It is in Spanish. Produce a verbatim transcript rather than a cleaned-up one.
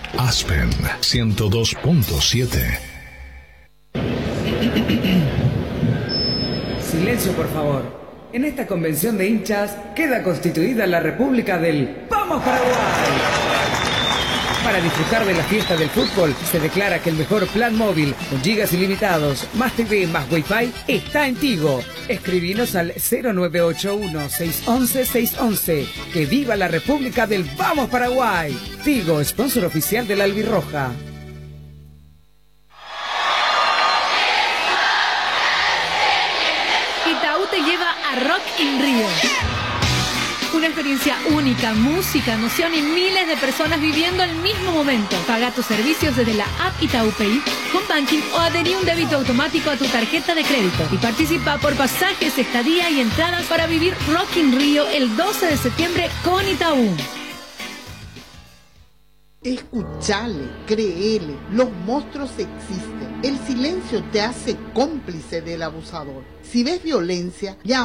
Aspen ciento dos punto siete. Silencio, por favor. En esta convención de hinchas queda constituida la República del ¡Vamos Paraguay! Para disfrutar de la fiesta del fútbol, se declara que el mejor plan móvil, con gigas ilimitados, más T V, más Wi-Fi, está en Tigo. Escribinos al cero nueve ocho uno, seis once, seis once. ¡Que viva la República del Vamos Paraguay! Tigo, sponsor oficial de la Albirroja. Itaú te lleva a Rock in Rio. Una experiencia única, música, emoción y miles de personas viviendo el mismo momento. Paga tus servicios desde la app Itaú Pay, con banking o adherí un débito automático a tu tarjeta de crédito. Y participa por pasajes, estadía y entradas para vivir Rock in Rio el doce de septiembre con Itaú. Escuchale, créele, los monstruos existen. El silencio te hace cómplice del abusador. Si ves violencia, llama.